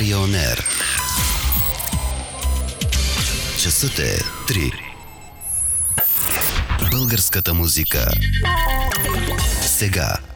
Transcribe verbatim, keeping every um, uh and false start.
България On Air. Часът е три. Българската музика. Сега.